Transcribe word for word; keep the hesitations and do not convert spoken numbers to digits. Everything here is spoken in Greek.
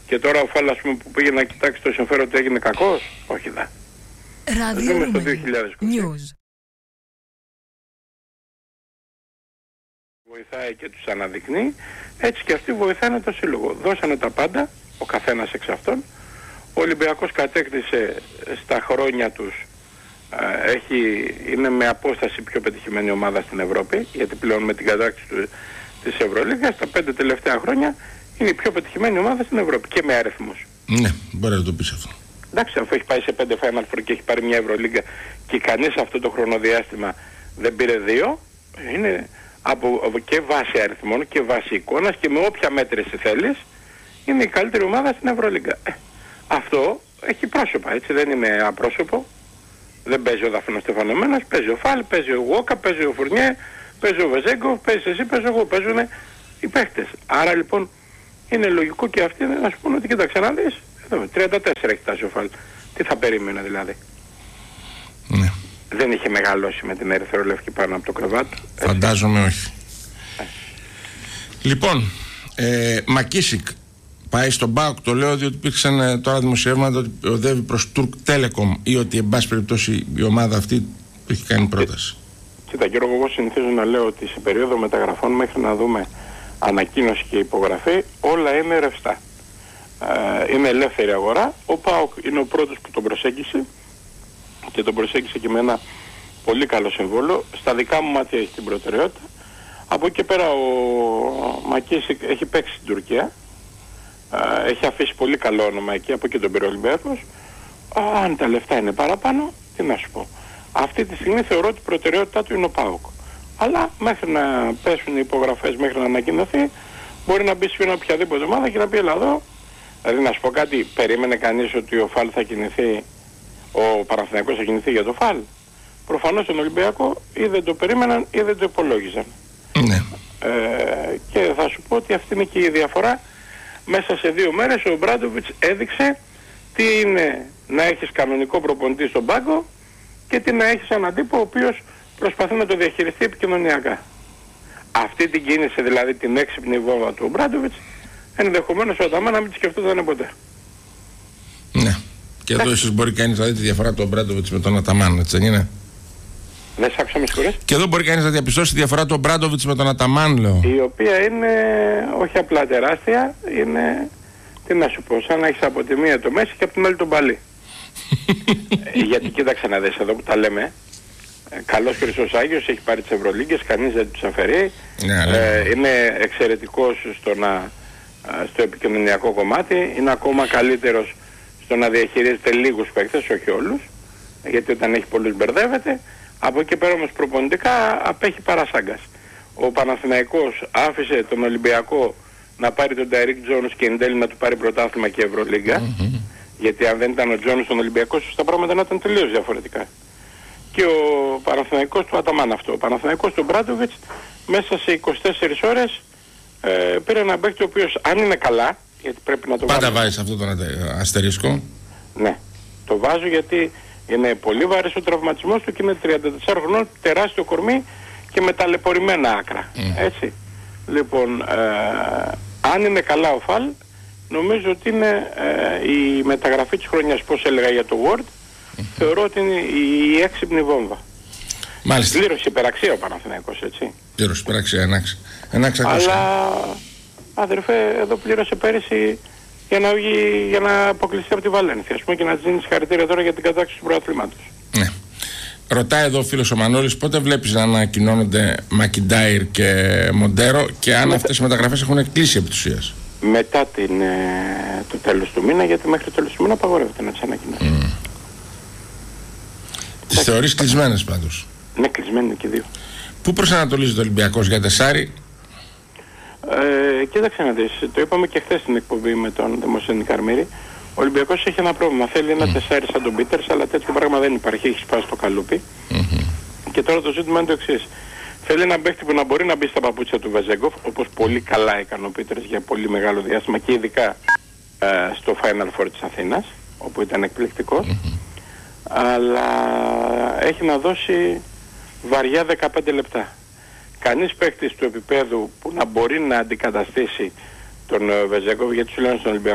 Και τώρα ο Φάλ, ας πούμε, που πήγε να κοιτάξει το συμφέρον του, έγινε κακός? Όχι, δε. Ζούμε στο δύο χιλιάδες είκοσι. Βοηθάει και τους αναδεικνύει, έτσι και αυτοί βοηθάνε το σύλλογο. Δώσανε τα πάντα, ο καθένας εξ αυτών. Ο Ολυμπιακός κατέκτησε στα χρόνια τους, ε, έχει, είναι με απόσταση πιο πετυχημένη ομάδα στην Ευρώπη, γιατί πλέον με την κατάκτηση του, της Ευρωλίγκας, τα πέντε τελευταία χρόνια είναι η πιο πετυχημένη ομάδα στην Ευρώπη και με αριθμούς. Ναι, μπορεί να το πεις αυτό. Εντάξει, αφού έχει πάει σε πέντε Final Four και έχει πάρει μια Ευρωλίγκα και κανείς αυτό το χρονοδιάστημα δεν πήρε δύο, είναι από, από και βάση αριθμών και βάση εικόνας και με όποια μέτρηση θέλεις, είναι η καλύτερη ομάδα στην Ευρωλίγκα. Ε, αυτό έχει πρόσωπα, έτσι, δεν είναι απρόσωπο. Δεν παίζει ο Δαφνοστεφανωμένος, παίζει ο Φάλ, παίζει ο Γουόκα, παίζει ο Φουρνιέ, παίζει ο Βεζέγκοφ, παίζει εσύ, παίζω εγώ, παίζουν οι παίχτες. Άρα λοιπόν είναι λογικό και αυτοί να σου πούνε ότι κοίταξε να δεις, εδώ, τριάντα τέσσερα έχει φτάσει ο Φάλ. Τι θα περίμενε δηλαδή? Ναι. Δεν είχε μεγαλώσει με την ερυθρολευκή πάνω από το κρεβάτι. Φαντάζομαι όχι. Ε. Λοιπόν, ε, Μακίσικ πάει στον ΠΑΟΚ. Το λέω διότι υπήρξαν τώρα δημοσιεύματα ότι οδεύει προς Τουρκ Telecom ή ότι εν πάση περιπτώσει η ομάδα αυτή που έχει κάνει πρόταση. Κοίτα Γιώργο, εγώ συνηθίζω να λέω ότι σε περίοδο μεταγραφών μέχρι να δούμε ανακοίνωση και υπογραφή όλα είναι ρευστά. Ε, είναι ελεύθερη αγορά. Ο ΠΑΟΚ είναι ο πρώτος που τον προσέγγισε και τον προσέγγισε και με ένα πολύ καλό συμβόλαιο. Στα δικά μου μάτια έχει την προτεραιότητα. Από εκεί και πέρα ο Μακίσικ έχει παίξει στην Τουρκία. Ε, έχει αφήσει πολύ καλό όνομα εκεί, από εκεί τον πήρε ο Ολυμπιακός. Αν τα λεφτά είναι παραπάνω, τι να σου πω. Αυτή τη στιγμή θεωρώ ότι η προτεραιότητά του είναι ο ΠΑΟΚ. Αλλά μέχρι να πέσουν οι υπογραφές, μέχρι να ανακοινωθεί, μπορεί να μπει σε μια οποιαδήποτε ομάδα και να πει έλα εδώ. Δηλαδή να σου πω κάτι, περίμενε κανείς ότι ο Φάλ θα κινηθεί, ο Παναθηναϊκός θα κινηθεί για το Φάλ? Προφανώς τον Ολυμπιακό ή δεν το περίμεναν ή δεν το υπολόγιζαν. Ναι. Ε, και θα σου πω ότι αυτή είναι και η διαφορά. Μέσα σε δύο μέρες ο Μπράντοβιτς έδειξε τι είναι να έχεις κανονικό προπονητή στον πάγκο και τι να έχεις έναν τύπο ο οποίος προσπαθεί να το διαχειριστεί επικοινωνιακά. Αυτή την κίνηση, δηλαδή την έξυπνη βόμβα του Μπράντοβιτς, ενδεχομένως ο Αταμάν να μην τη σκεφτόταν ποτέ. Ναι. Και εδώ ίσως μπορεί κανείς να δει τη διαφορά του Μπράντοβιτς με τον Αταμάν, έτσι δεν είναι? Δεν σ' άκουσα, με συγχωρείς. Και εδώ μπορεί κανείς να διαπιστώσει τη διαφορά του Μπράντοβιτς με τον Αταμάν, λέω. Η οποία είναι όχι απλά τεράστια, είναι, τι να σου πω, σαν να έχεις από τη μία το Μέση και από την άλλη τον Παλί. ε, γιατί κοίταξε να δεις εδώ που τα λέμε. Ε, καλός Χρυσός Άγιος, έχει πάρει τις Ευρωλίγκες, κανείς δεν τους αφαιρεί. Ναι, ε, είναι εξαιρετικός στο, να, στο επικοινωνιακό κομμάτι, είναι ακόμα καλύτερος στο να διαχειρίζεται λίγους παίκτες, όχι όλους, γιατί όταν έχει πολλούς μπερδεύεται. Από εκεί πέρα όμως προπονητικά απέχει παρασάγκας. Ο Παναθηναϊκός άφησε τον Ολυμπιακό να πάρει τον Ντάιρικ Τζόνς και εν τέλει να του πάρει πρωτάθλημα και Ευρωλίγκα. Mm-hmm. Γιατί αν δεν ήταν ο Τζόνς στον Ολυμπιακό, τα πράγματα να ήταν τελείως διαφορετικά. Και ο Παναθηναϊκός του Αταμάν αυτό. Ο Παναθηναϊκός του Μπράντοβιτς μέσα σε είκοσι τέσσερις ώρες ε, πήρε ένα παίκτη ο οποίος αν είναι καλά, γιατί πρέπει να το πάντα βάζεις αυτό τον αστερίσκο. Ναι, το βάζω γιατί είναι πολύ βαρύς ο τραυματισμός του και είναι τριάντα τεσσάρων χρονών, τεράστιο κορμί και με ταλαιπωρημένα άκρα. Mm. Έτσι. Λοιπόν, ε, αν είναι καλά ο Φαλ, νομίζω ότι είναι ε, η μεταγραφή της χρονιάς, πώς έλεγα για το Word, mm. θεωρώ ότι είναι η έξυπνη βόμβα. Μάλιστα. Πλήρωσε υπεραξία ο Παναθηναϊκός, έτσι. Πλήρωσε υπεραξία, ενάξει. ενάξει Αλλά, αδερφέ, εδώ πλήρωσε πέρυσι για να, βγει, για να αποκλειστεί από τη Βαλένθια, ας πούμε, και να της δίνει συγχαρητήρια τώρα για την κατάκτηση του πρωταθλήματος. Ναι. Ρωτάει εδώ ο φίλος ο Μανώλης, πότε βλέπεις να ανακοινώνονται Μακιντάιρ και Μοντέρο και αν Μετα... αυτές οι μεταγραφές έχουν κλείσει επί της ουσίας? Μετά την, ε, το τέλος του μήνα, γιατί μέχρι το τέλος του μήνα απαγορεύεται να τις ανακοινώσει. Mm. Τις θεωρείς κλεισμένες πάντως? Ναι, κλεισμένοι και δύο. Πού προσανατολίζεται ο Ολυμπιακός, για τεσάρι? Ε, κοίταξε να δεις, το είπαμε και χθες στην εκπομπή με τον Δημοσθένη Καρμύρη. Ο Ολυμπιακός έχει ένα πρόβλημα. Θέλει ένα mm. τεσάρι σαν τον Πίτερς, αλλά τέτοιο πράγμα δεν υπάρχει. Έχει σπάσει το καλούπι. Mm-hmm. Και τώρα το ζήτημα είναι το εξής. Θέλει έναν παίχτη που να μπορεί να μπει στα παπούτσια του Βεζέγκοφ, όπως πολύ καλά έκανε ο Πίτερς για πολύ μεγάλο διάστημα και ειδικά ε, στο Final Four της Αθήνας, όπου ήταν εκπληκτικός. Mm-hmm. Αλλά έχει να δώσει βαριά δεκαπέντε λεπτά. Κανείς παίκτης του επίπεδου που να μπορεί να αντικαταστήσει τον Βεζέγκοφ, γιατί σου λένε στον Ολυμπιακό